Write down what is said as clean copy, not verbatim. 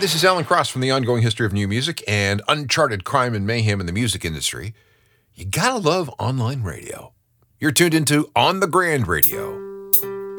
This is Alan Cross from the Ongoing History of New Music and Uncharted Crime and Mayhem in the Music Industry. You gotta love online radio. You're tuned into On the Grand Radio.